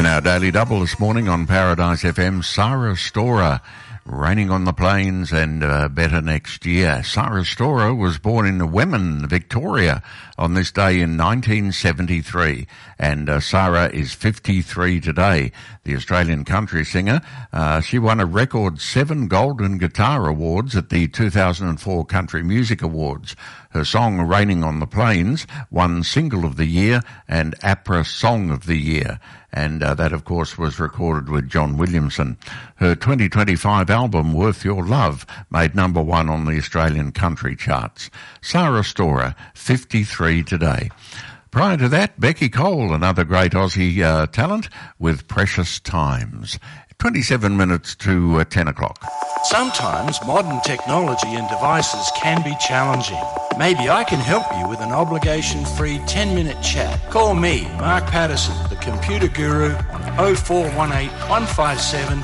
In our Daily Double this morning on Paradise FM, Sarah Storer, Raining on the Plains and Better Next Year. Sarah Storer was born in Wemmen, Victoria on this day in 1973, and Sarah is 53 today. The Australian country singer, she won a record 7 Golden Guitar Awards at the 2004 Country Music Awards. Her song Raining on the Plains won Single of the Year and APRA Song of the Year, and that of course was recorded with John Williamson. Her 2025 album Worth Your Love made number 1 on the Australian country charts. Sarah Storer, 53 today. Prior to that, Becky Cole, another great Aussie talent, with Precious Times. 27 minutes to 10 o'clock. Sometimes modern technology and devices can be challenging. Maybe I can help you with an obligation-free 10-minute chat. Call me, Mark Patterson, the computer guru, on 0418 157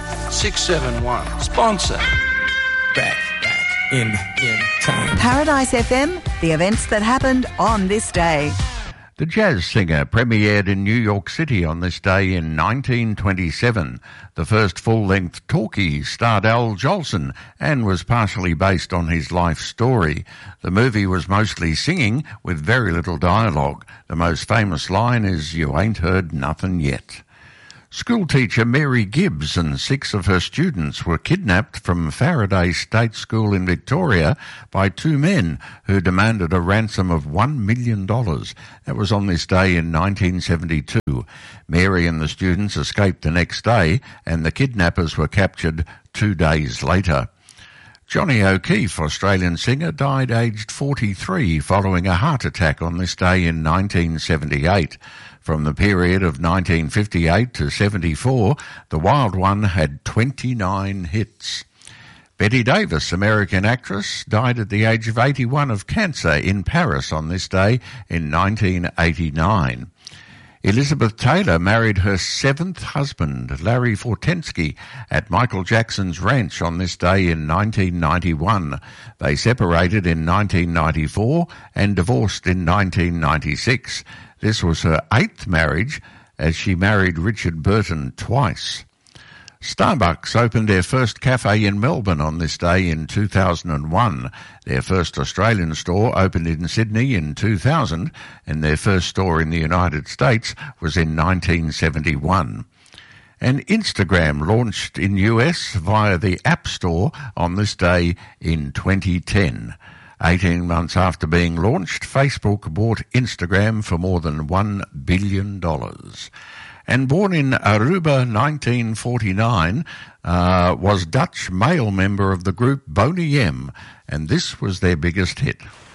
671. Sponsor. Back in time. Paradise FM, the events that happened on this day. The Jazz Singer premiered in New York City on this day in 1927. The first full-length talkie starred Al Jolson and was partially based on his life story. The movie was mostly singing with very little dialogue. The most famous line is, "You ain't heard nothing yet." Schoolteacher Mary Gibbs and 6 of her students were kidnapped from Faraday State School in Victoria by 2 men who demanded a ransom of $1 million. That was on this day in 1972. Mary and the students escaped the next day, and the kidnappers were captured 2 days later. Johnny O'Keefe, Australian singer, died aged 43 following a heart attack on this day in 1978. From the period of 1958 to 74, the Wild One had 29 hits. Bette Davis, American actress, died at the age of 81 of cancer in Paris on this day in 1989. Elizabeth Taylor married her 7th husband, Larry Fortensky, at Michael Jackson's ranch on this day in 1991. They separated in 1994 and divorced in 1996. This was her 8th marriage, as she married Richard Burton twice. Starbucks opened their first cafe in Melbourne on this day in 2001. Their first Australian store opened in Sydney in 2000, and their first store in the United States was in 1971. And Instagram launched in US via the App Store on this day in 2010. 18 months after being launched, Facebook bought Instagram for more than $1 billion. And born in Aruba 1949, was Dutch male member of the group Boney M, and this was their biggest hit.